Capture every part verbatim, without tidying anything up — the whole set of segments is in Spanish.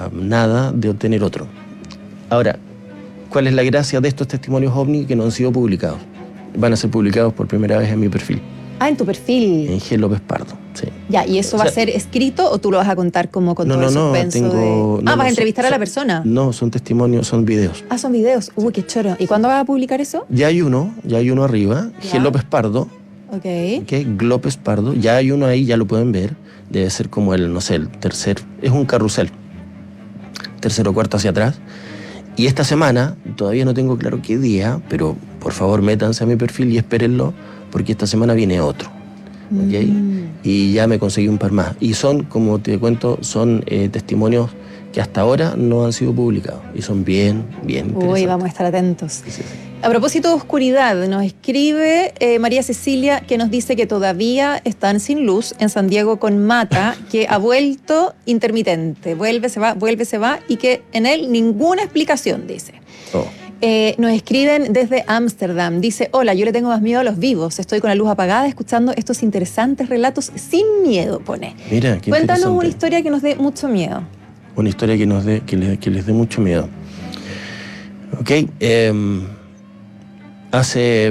a nada de obtener otro. Ahora, ¿cuál es la gracia de estos testimonios ovni que no han sido publicados? Van a ser publicados por primera vez en mi perfil. Ah, en tu perfil. En G. López Pardo, sí. Ya, ¿y eso o va sea, a ser escrito o tú lo vas a contar como con no, todo no, el suspenso? No, tengo, de... no, Ah, ¿vas no, a entrevistar son, a la persona? No, son testimonios, son videos. Ah, son videos. Uy, qué choro. ¿Y cuándo vas a publicar eso? Ya hay uno, ya hay uno arriba. Ya. G. López Pardo. Ok. Okay, López Pardo. Ya hay uno ahí, ya lo pueden ver. Debe ser como el, no sé, el tercer... Es un carrusel. Tercero o cuarto hacia atrás. Y esta semana, todavía no tengo claro qué día, pero por favor métanse a mi perfil y espérenlo, porque esta semana viene otro. ¿Okay? Mm. Y ya me conseguí un par más. Y son, como te cuento, son eh, testimonios que hasta ahora no han sido publicados. Y son bien, bien interesantes. Uy, vamos a estar atentos. Sí, sí, sí. A propósito de oscuridad, nos escribe eh, María Cecilia, que nos dice que todavía están sin luz en San Diego con Mata, que ha vuelto intermitente. Vuelve, se va, vuelve, se va, y que en él ninguna explicación, dice. Oh. Eh, nos escriben desde Ámsterdam. Dice, hola, yo le tengo más miedo a los vivos. Estoy con la luz apagada escuchando estos interesantes relatos sin miedo, pone. Mira, qué Cuéntanos una historia que nos dé mucho miedo. Una historia que, nos dé, que, les, que les dé mucho miedo. Ok. Eh, hace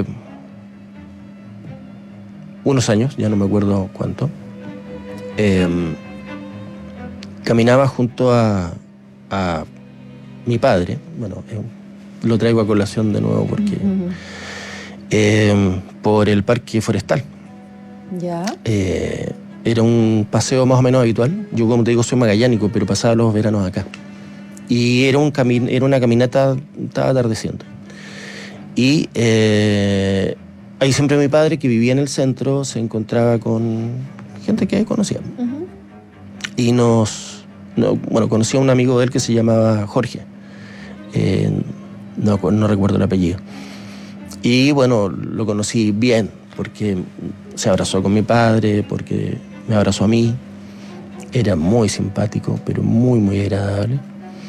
unos años, ya no me acuerdo cuánto, eh, caminaba junto a, a mi padre. Bueno, eh, lo traigo a colación de nuevo porque uh-huh. eh, por el parque forestal. Ya. Eh, era un paseo más o menos habitual. Yo, como te digo, soy magallánico, pero pasaba los veranos acá. Y era, un cami- era una caminata, estaba atardeciendo. Y eh, ahí siempre mi padre, que vivía en el centro, se encontraba con gente que conocía. Uh-huh. Y nos... No, bueno, conocí a un amigo de él que se llamaba Jorge. Eh, No, no recuerdo el apellido. Y bueno, lo conocí bien, porque se abrazó con mi padre, porque me abrazó a mí. Era muy simpático, pero muy, muy agradable.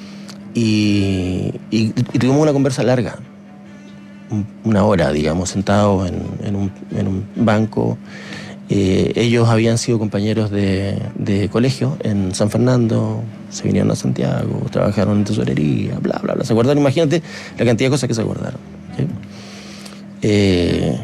Y, y, y tuvimos una conversa larga, una hora, digamos, sentados en, en, un, en un banco. Eh, ellos habían sido compañeros de, de colegio en San Fernando, se vinieron a Santiago, trabajaron en tesorería, bla, bla, bla. ¿Se acordaron? Imagínate la cantidad de cosas que se acordaron. ¿Sí? Eh,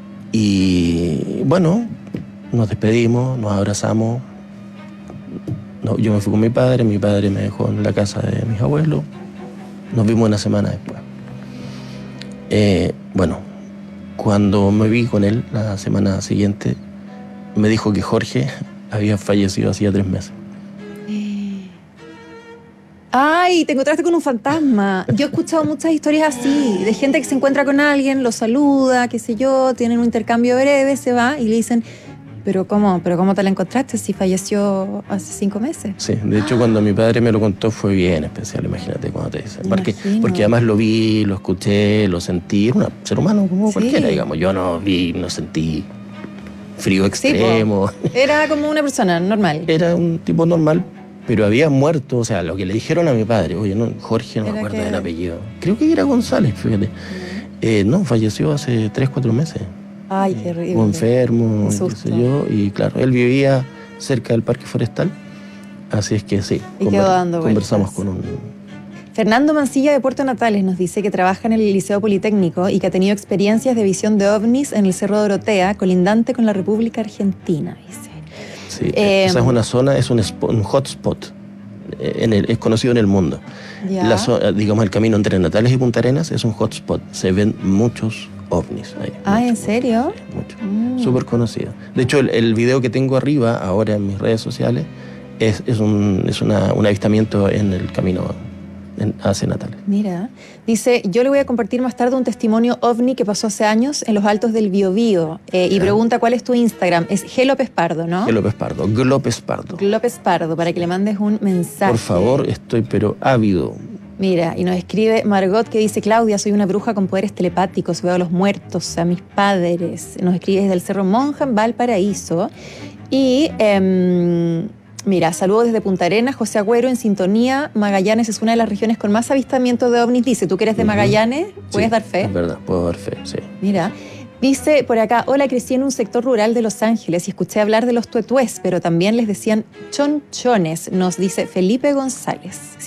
y bueno, nos despedimos, nos abrazamos. No, yo me fui con mi padre, mi padre me dejó en la casa de mis abuelos. Nos vimos una semana después. Eh, bueno, cuando me vi con él la semana siguiente, me dijo que Jorge había fallecido hacía tres meses. Ay, te encontraste con un fantasma. Yo he escuchado muchas historias así, de gente que se encuentra con alguien, lo saluda, qué sé yo, tienen un intercambio breve, se va y le dicen, ¿pero cómo? ¿Pero cómo te la encontraste si falleció hace cinco meses? Sí, de hecho, ah. cuando mi padre me lo contó fue bien especial, imagínate cuando te dicen. Porque, porque además lo vi, lo escuché, lo sentí, era un ser humano como sí. cualquiera, digamos. Yo no vi, no sentí frío extremo. Sí, era como una persona normal. Era un tipo normal, pero había muerto, o sea, lo que le dijeron a mi padre, oye, no, Jorge, no me acuerdo que... del apellido. Creo que era González, fíjate. Mm. Eh, no, falleció hace tres, cuatro meses. Ay, qué horrible. O enfermo, qué sé yo. Y claro, él vivía cerca del parque forestal, así es que sí, y quedó dando conversamos vueltas. con un... Fernando Mancilla de Puerto Natales nos dice que trabaja en el Liceo Politécnico y que ha tenido experiencias de visión de ovnis en el Cerro Dorotea, colindante con la República Argentina, dice. Sí, eh, esa es una zona, es un, spot, un hotspot, en el, es conocido en el mundo. La zona, digamos, el camino entre Natales y Punta Arenas es un hotspot, se ven muchos ovnis ahí. Ah, mucho, ¿en serio? Sí, mucho. Mm. Súper conocido. De hecho, el, el video que tengo arriba, ahora en mis redes sociales, es, es, un, es una, un avistamiento en el camino en, hacia Natales. Mira, dice, yo le voy a compartir más tarde un testimonio ovni que pasó hace años en los altos del Biobío. Eh, y pregunta, ¿cuál es tu Instagram? Es G. López Pardo, ¿no? G. López Pardo, G. López Pardo. G. López Pardo, para que le mandes un mensaje. Por favor, estoy pero ávido. Mira, y nos escribe Margot que dice, Claudia, soy una bruja con poderes telepáticos, veo a los muertos, a mis padres. Nos escribe desde el Cerro Monja, en Valparaíso. Y, eh, mira, saludos desde Punta Arenas, José Agüero en sintonía. Magallanes es una de las regiones con más avistamientos de ovnis. Dice, ¿tú que eres de Magallanes? ¿Puedes sí, dar fe? Es verdad, puedo dar fe, sí. Mira, dice por acá, hola, crecí en un sector rural de Los Ángeles y escuché hablar de los tuetués, pero también les decían chonchones, nos dice Felipe González.